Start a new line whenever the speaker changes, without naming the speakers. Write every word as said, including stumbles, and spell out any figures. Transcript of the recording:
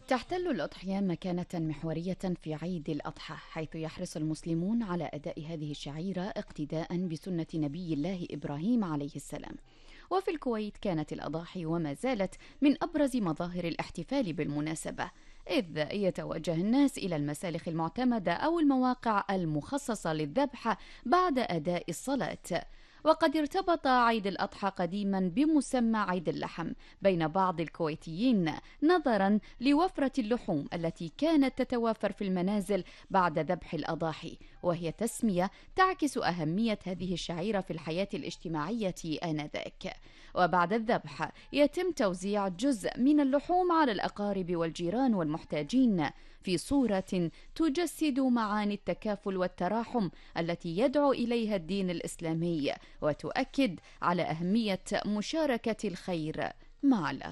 تحتل الأضحية مكانة محورية في عيد الأضحى، حيث يحرص المسلمون على أداء هذه الشعيرة اقتداء بسنة نبي الله إبراهيم عليه السلام. وفي الكويت كانت الأضاحي وما زالت من أبرز مظاهر الاحتفال بالمناسبة، إذ يتوجه الناس إلى المسالخ المعتمدة أو المواقع المخصصة للذبح بعد أداء الصلاة. وقد ارتبط عيد الأضحى قديما بمسمى عيد اللحم بين بعض الكويتيين، نظرا لوفرة اللحوم التي كانت تتوافر في المنازل بعد ذبح الأضاحي، وهي تسمية تعكس أهمية هذه الشعيرة في الحياة الاجتماعية آنذاك. وبعد الذبح يتم توزيع جزء من اللحوم على الأقارب والجيران والمحتاجين في صورة تجسد معاني التكافل والتراحم التي يدعو إليها الدين الإسلامي، وتؤكد على أهمية مشاركة الخير مع الآخرين.